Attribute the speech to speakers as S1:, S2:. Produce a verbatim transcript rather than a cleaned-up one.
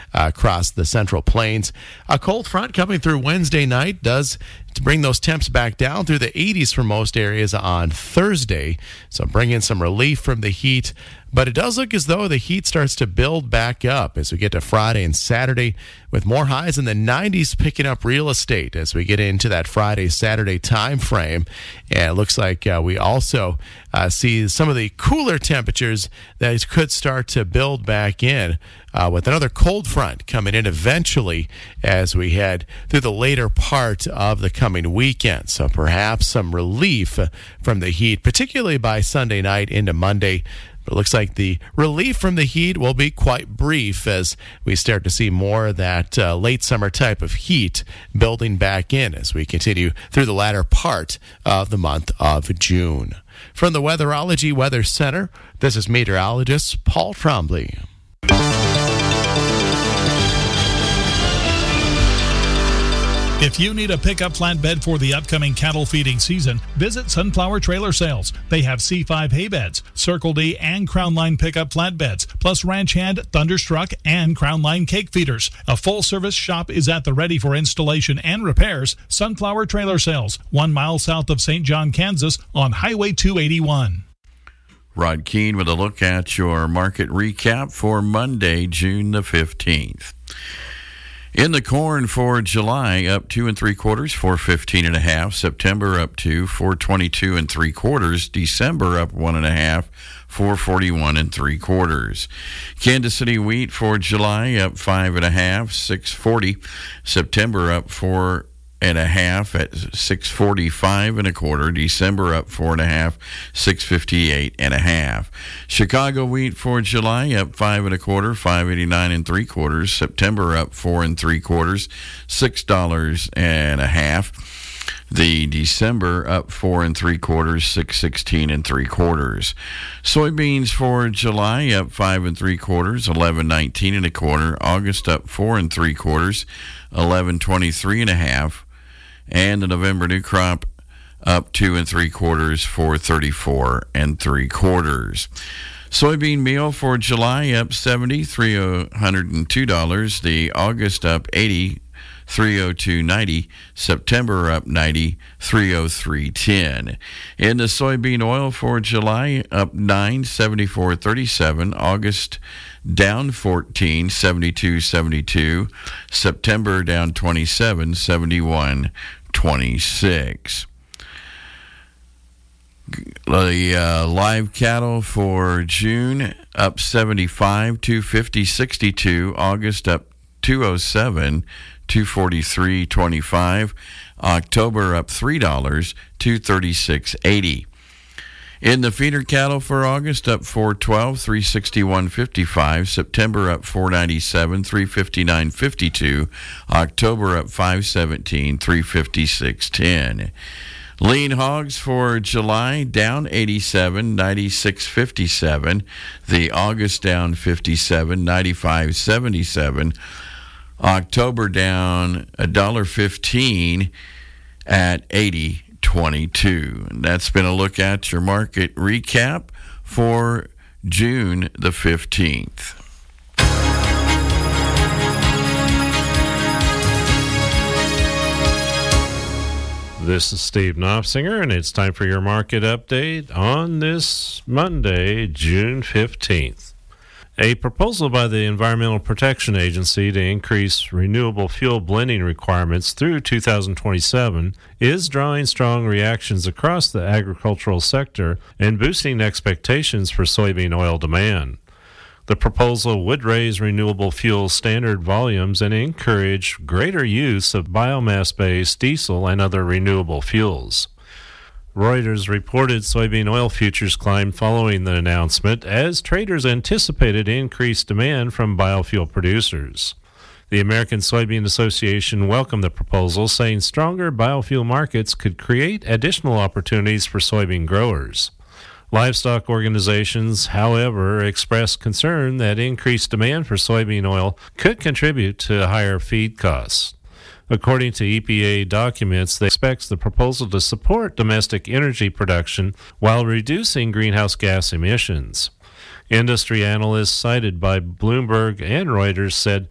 S1: uh, across the Central Plains. A cold front coming through Wednesday night does to bring those temps back down through the eighties for most areas on Thursday. So bring in some relief from the heat. But it does look as though the heat starts to build back up as we get to Friday and Saturday, with more highs in the nineties picking up real estate as we get into that Friday, Saturday time frame. And it looks like uh, we also uh, see some of the cooler temperatures that could start to build back in uh, with another cold front coming in eventually as we head through the later part of the coming weekend. So perhaps some relief from the heat, particularly by Sunday night into Monday. But it looks like the relief from the heat will be quite brief as we start to see more of that uh, late summer type of heat building back in as we continue through the latter part of the month of June. From the Weatherology Weather Center, this is meteorologist Paul Trombley.
S2: If you need a pickup flatbed for the upcoming cattle feeding season, visit Sunflower Trailer Sales. They have C five hay beds, Circle D and Crown Line pickup flatbeds, plus Ranch Hand, Thunderstruck, and Crown Line cake feeders. A full-service shop is at the ready for installation and repairs. Sunflower Trailer Sales, one mile south of Saint John, Kansas, on Highway two eighty-one.
S3: Rod Keene with a look at your market recap for Monday, June the fifteenth. In the corn for July, up two and three quarters, four fifteen and a half. September up to four twenty-two and three quarters. December up one and a half, four forty-one and three quarters. Kansas City wheat for July up five and a half, six forty. September up four and a half at six forty-five and a quarter. December up four and a half, six fifty-eight and a half. Chicago wheat for July up five and a quarter, five eighty-nine and three quarters. September up four and three quarters, six dollars and a half. The December up four and three quarters, six sixteen and three quarters. Soybeans for July up five and three quarters, eleven nineteen and a quarter. August up four and three quarters, eleven twenty-three and a half. And the November new crop up two and three quarters, four thirty-four and three quarters. Soybean meal for July up seventy, three hundred two dollars. The August up eighty, three oh two ninety. September up ninety, three oh three ten. In the soybean oil for July up nine, seventy-four thirty-seven. August down fourteen, seventy-two seventy-two. September down twenty-seven, seventy-one twenty-six. The uh, live cattle for June up seventy-five, two fifty sixty-two. August up two oh seven, two forty-three twenty-five. October up three dollars, two thirty-six eighty. In the feeder cattle for August up four twelve, three sixty-one fifty-five. September up four ninety-seven, three fifty-nine fifty-two. October up five seventeen, three fifty-six ten. Lean hogs for July down eighty-seven, ninety-six fifty-seven. The August down fifty-seven, ninety-five seventy-seven. October down one dollar fifteen at eighty twenty-two. And that's been a look at your market recap for June the fifteenth.
S4: This is Steve Knopfsinger, and it's time for your market update on this Monday, June fifteenth. A proposal by the Environmental Protection Agency to increase renewable fuel blending requirements through two thousand twenty-seven is drawing strong reactions across the agricultural sector and boosting expectations for soybean oil demand. The proposal would raise renewable fuel standard volumes and encourage greater use of biomass-based diesel and other renewable fuels. Reuters reported soybean oil futures climbed following the announcement as traders anticipated increased demand from biofuel producers. The American Soybean Association welcomed the proposal, saying stronger biofuel markets could create additional opportunities for soybean growers. Livestock organizations, however, expressed concern that increased demand for soybean oil could contribute to higher feed costs. According to E P A documents, they expect the proposal to support domestic energy production while reducing greenhouse gas emissions. Industry analysts cited by Bloomberg and Reuters said